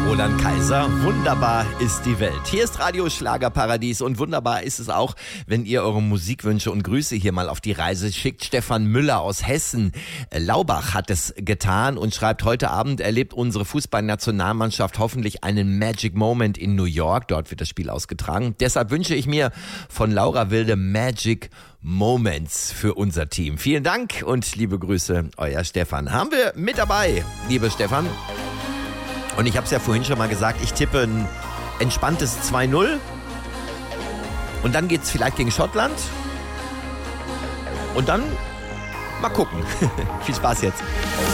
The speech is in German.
Roland Kaiser, wunderbar ist die Welt. Hier ist Radio Schlagerparadies und wunderbar ist es auch, wenn ihr eure Musikwünsche und Grüße hier mal auf die Reise schickt. Stefan Müller aus Hessen, Laubach hat es getan und schreibt, heute Abend erlebt unsere Fußballnationalmannschaft hoffentlich einen Magic Moment in New York. Dort wird das Spiel ausgetragen. Deshalb wünsche ich mir von Laura Wilde Magic Moments für unser Team. Vielen Dank und liebe Grüße, euer Stefan. Haben wir mit dabei, liebe Stefan. Und ich habe es ja vorhin schon mal gesagt, ich tippe ein entspanntes 2-0. Und dann geht's vielleicht gegen Schottland. Und dann mal gucken. Viel Spaß jetzt.